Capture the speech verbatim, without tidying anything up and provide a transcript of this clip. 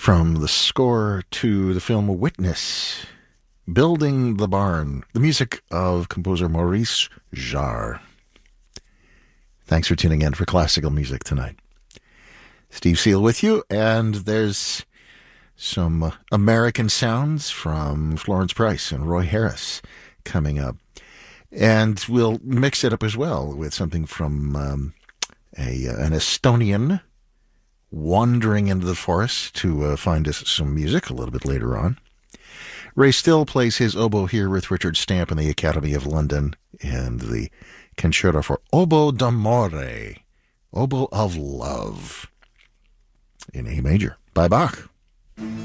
From the score to the film Witness, Building the Barn, the music of composer Maurice Jarre. Thanks for tuning in for classical music tonight. Steve Seal with you, and there's some American sounds from Florence Price and Roy Harris coming up. And we'll mix it up as well with something from um, a an Estonian wandering into the forest to uh, find us some music a little bit later on. Ray Still plays his oboe here with Richard Stamp in the Academy of London and the Concerto for Oboe d'Amore, Oboe of Love, in A major by Bach.